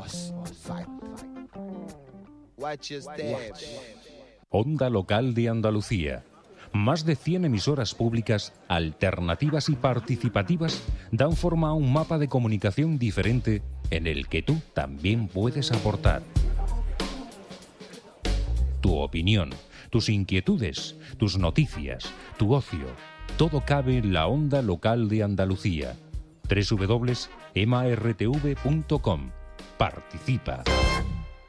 Onda Local de Andalucía. Más de 100 emisoras públicas, alternativas y participativas dan forma a un mapa de comunicación diferente en el que tú también puedes aportar. Tu opinión, tus inquietudes, tus noticias, tu ocio, todo cabe en la Onda Local de Andalucía. www.emartv.com. Participa.